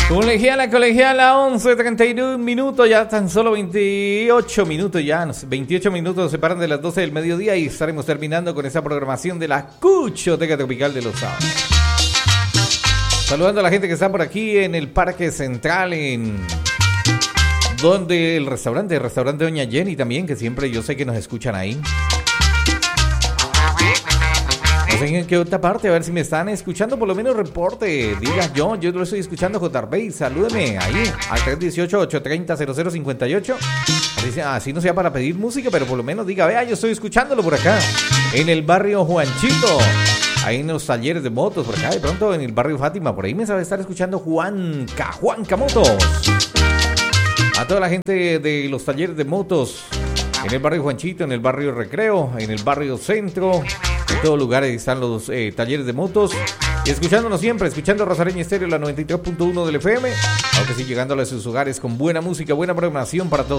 Colegiala, 11:31 minutos, ya tan solo 28 minutos, ya 28 minutos nos separan de las 12 del mediodía y estaremos terminando con esa programación de la Cuchoteca Tropical de los sábados. Saludando a la gente que está por aquí en el Parque Central, en donde el restaurante Doña Jenny también, que siempre yo sé que nos escuchan ahí. No sé en qué otra parte, a ver si me están escuchando, por lo menos reporte, diga yo lo estoy escuchando, J-Bay, salúdeme ahí al 318-830-0058. Así no sea para pedir música, pero por lo menos diga, vea, yo estoy escuchándolo por acá, en el barrio Juanchito, ahí en los talleres de motos, por acá, de pronto en el barrio Fátima, por ahí me sabe estar escuchando Juanca Motos. A toda la gente de los talleres de motos, en el barrio Juanchito, en el barrio Recreo, en el barrio Centro, en todos lugares están los talleres de motos. Y escuchándonos siempre, escuchando Rosareña Estéreo, la 93.1 del FM. Aunque sí, llegándole a sus hogares con buena música, buena programación para todos.